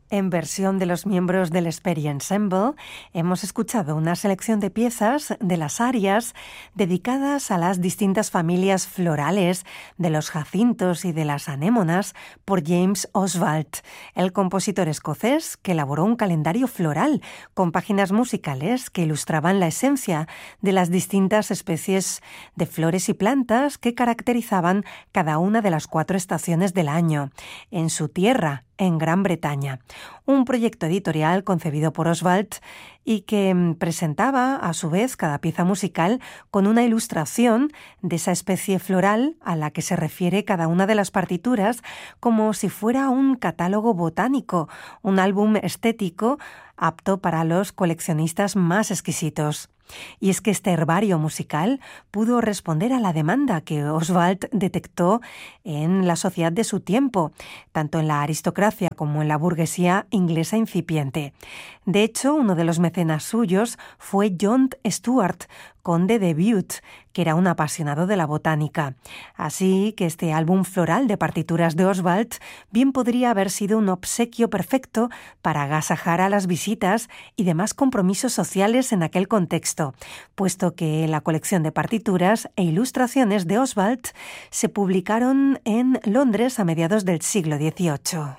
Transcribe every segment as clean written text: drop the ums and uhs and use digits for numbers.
En versión de los miembros del Sperry Ensemble, hemos escuchado una selección de piezas de las arias dedicadas a las distintas familias florales de los jacintos y de las anémonas por James Oswald, el compositor escocés que elaboró un calendario floral con páginas musicales que ilustraban la esencia de las distintas especies de flores y plantas que caracterizaban cada una de las 4 estaciones del año en su tierra, en Gran Bretaña. Un proyecto editorial concebido por Oswald y que presentaba a su vez cada pieza musical con una ilustración de esa especie floral a la que se refiere cada una de las partituras, como si fuera un catálogo botánico, un álbum estético apto para los coleccionistas más exquisitos. Y es que este herbario musical pudo responder a la demanda que Oswald detectó en la sociedad de su tiempo, tanto en la aristocracia como en la burguesía inglesa incipiente. De hecho, uno de los mecenas suyos fue John Stuart, conde de Bute, que era un apasionado de la botánica. Así que este álbum floral de partituras de Oswald bien podría haber sido un obsequio perfecto para agasajar a las visitas y demás compromisos sociales en aquel contexto, puesto que la colección de partituras e ilustraciones de Oswald se publicaron en Londres a mediados del siglo XVIII.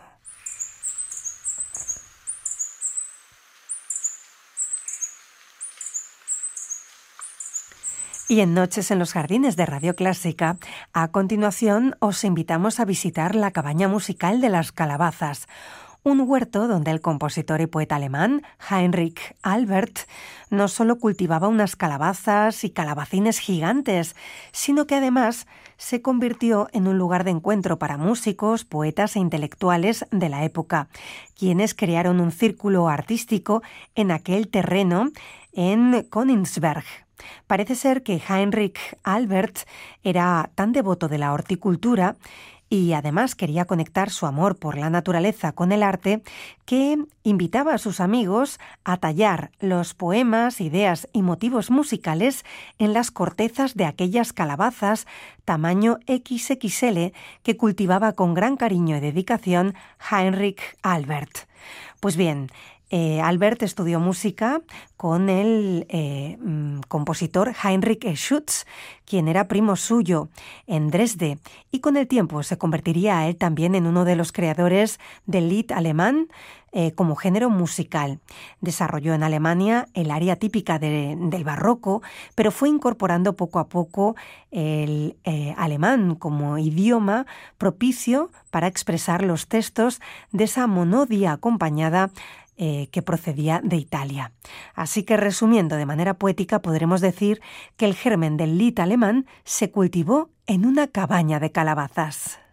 Y en Noches en los Jardines de Radio Clásica, a continuación os invitamos a visitar la cabaña musical de las calabazas, un huerto donde el compositor y poeta alemán Heinrich Albert no solo cultivaba unas calabazas y calabacines gigantes, sino que además se convirtió en un lugar de encuentro para músicos, poetas e intelectuales de la época, quienes crearon un círculo artístico en aquel terreno en Königsberg. Parece ser que Heinrich Albert era tan devoto de la horticultura y además quería conectar su amor por la naturaleza con el arte, que invitaba a sus amigos a tallar los poemas, ideas y motivos musicales en las cortezas de aquellas calabazas tamaño XXL que cultivaba con gran cariño y dedicación Heinrich Albert. Pues bien, Albert estudió música con el compositor Heinrich Schütz, quien era primo suyo, en Dresde, y con el tiempo se convertiría a él también en uno de los creadores del Lied alemán como género musical. Desarrolló en Alemania el área típica del barroco, pero fue incorporando poco a poco el alemán como idioma propicio para expresar los textos de esa monodia acompañada que procedía de Italia. Así que, resumiendo de manera poética, podremos decir que el germen del Lied alemán se cultivó en una cabaña de calabazas.